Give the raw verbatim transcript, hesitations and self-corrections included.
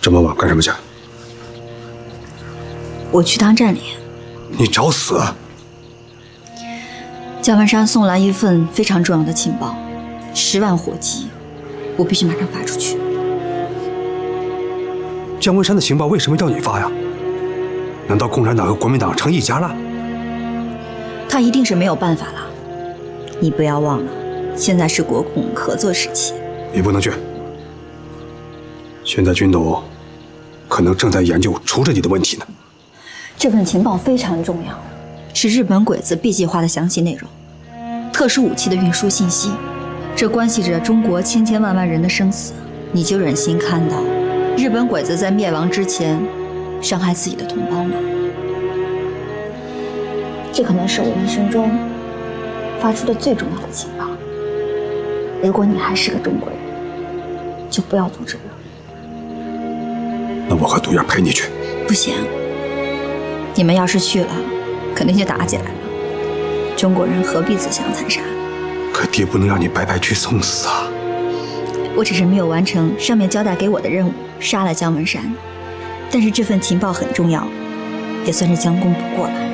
这么晚干什么去？ 我去趟站里。 你找死！ 姜文山送来一份非常重要的情报，十万火急，我必须马上发出去。 姜文山的情报为什么要你发呀？难道共产党和国民党成一家了？ 他一定是没有办法了。你不要忘了，现在是国共合作时期。 你不能去。现在军董可能正在研究除着你的问题呢。 这份情报非常重要，是日本鬼子 B 计划的详细内容，特殊武器的运输信息，这关系着中国千千万万人的生死。你就忍心看到日本鬼子在灭亡之前伤害自己的同胞吗？这可能是我一生中发出的最重要的情报。如果你还是个中国人，就不要阻止我。 那我和独眼陪你去。 不行，你们要是去了，肯定就打起来了。中国人何必自相残杀？ 可爹不能让你白白去送死啊！ 我只是没有完成上面交代给我的任务，杀了姜文山。但是这份情报很重要，也算是将功补过了。